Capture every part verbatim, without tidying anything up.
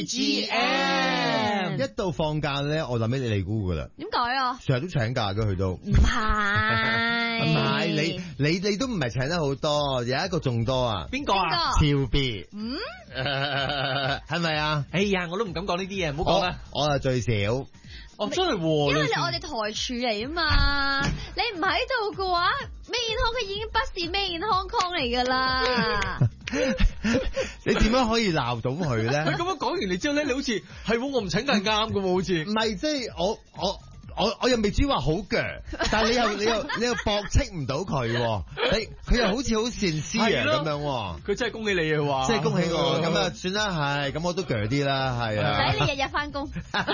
G M 一到放假咧，我諗起你尼姑噶啦。 點解啊？ 成日都請假嘅佢都。 唔係， 唔係你你你都唔係請得好多，有一個仲多啊。 邊個啊？ 超 B。 嗯。 係咪啊？ 哎呀，我都唔敢講呢啲嘢，唔好講啦。 我啊最少。 哦，真係喎， 因為你我哋台柱嚟啊嘛，你唔喺度嘅話，咩健康佢已經不是咩健康康嚟噶啦。 你點樣可以鬧到佢咧？ 咁樣講完嚟之後咧，你好似係我唔請梗係啱嘅喎，好似。 唔係，即係我我。我我又未知話好鋸，但係你又你又你又駁斥唔到佢，你佢又好似好善思啊咁樣， 佢真係恭喜你啊話， 即係恭喜我，咁啊算啦，係咁我都鋸啲啦，係啊， 唔使你日日翻工，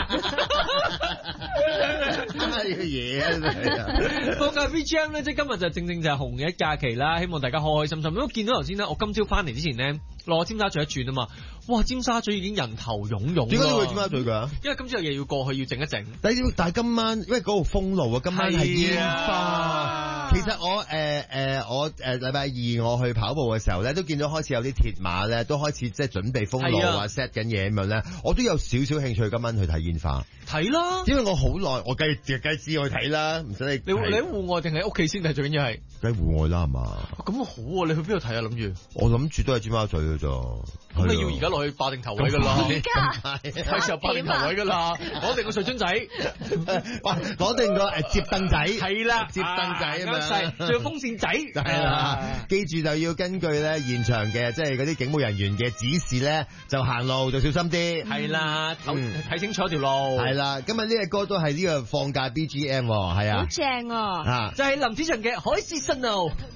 乜嘢啊？ 放假 V G M 咧，即係今日就正正就係紅嘅一假期啦，希望大家開開心心。因為見到頭先咧，我今朝翻嚟之前咧，落尖沙咀一轉啊嘛，哇！尖沙咀已經人頭湧湧。 點解你會尖沙咀㗎？ 因為今朝有嘢要過去，要整一整。 但係但係今晚因為嗰度封路啊，今晚係煙花。其實我誒誒、呃呃、我誒禮拜二我去跑步嘅時候咧，都見到開始有啲鐵馬咧，都開始即係準備封路啊 set 緊嘢咁樣咧，我都有少少興趣今晚去睇煙花。 睇啦， 因為我好耐，我梗係梗係知去睇啦，唔使你。 你你喺戶外定係屋企先睇最緊要係？ 梗係戶外啦，係嘛？ 咁好啊！你去邊度睇啊？諗住？ 我諗住都係尖沙咀嘅咋。 咁你要而家落去霸定頭位㗎啦， 而家係時候霸定頭位㗎啦，攞定個水樽仔， 哇！攞定個誒接凳仔， 係啦， 接凳仔啊嘛， 仲有風扇仔， 係啦。記住就要根據咧現場嘅即係嗰啲警務人員嘅指示咧，就行路就小心啲。 係啦，睇清楚條路。 係啦，今日呢個歌都係呢個放假 B G M，係啊， 好正啊！ 啊， 就係林子祥嘅《海市蜃樓》。